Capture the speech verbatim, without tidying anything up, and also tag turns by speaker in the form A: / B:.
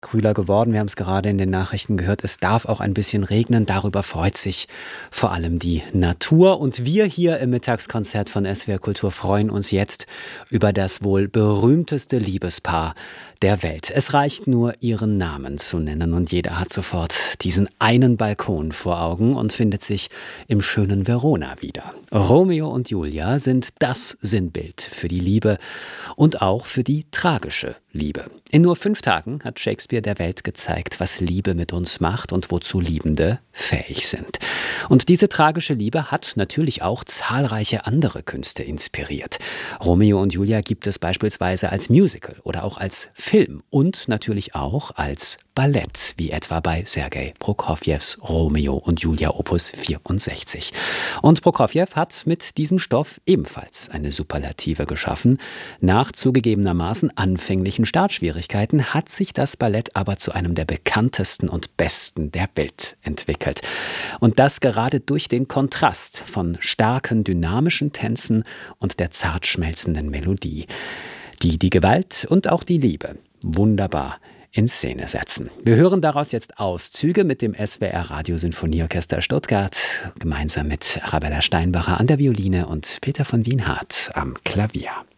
A: Kühler geworden. Wir haben es gerade in den Nachrichten gehört. Es darf auch ein bisschen regnen. Darüber freut sich vor allem die Natur. Und wir hier im Mittagskonzert von S W R Kultur freuen uns jetzt über das wohl berühmteste Liebespaar der Welt. Es reicht nur, ihren Namen zu nennen und jeder hat sofort diesen einen Balkon vor Augen und findet sich im schönen Verona wieder. Romeo und Julia sind das Sinnbild für die Liebe und auch für die tragische Liebe. In nur fünf Tagen hat Shakespeare der Welt gezeigt, was Liebe mit uns macht und wozu Liebende fähig sind. Und diese tragische Liebe hat natürlich auch zahlreiche andere Künste inspiriert. Romeo und Julia gibt es beispielsweise als Musical oder auch als Film und natürlich auch als Ballett, wie etwa bei Sergei Prokofjews Romeo und Julia Opus vierundsechzig. Und Prokofjew hat mit diesem Stoff ebenfalls eine Superlative geschaffen. Nach zugegebenermaßen anfänglichen Startschwierigkeiten hat sich das Ballett aber zu einem der bekanntesten und besten der Welt entwickelt. Und das gerade durch den Kontrast von starken, dynamischen Tänzen und der zart schmelzenden Melodie, die die Gewalt und auch die Liebe wunderbar in Szene setzen. Wir hören daraus jetzt Auszüge mit dem S W R Radiosinfonieorchester Stuttgart, gemeinsam mit Arabella Steinbacher an der Violine und Peter von Wienhardt am Klavier.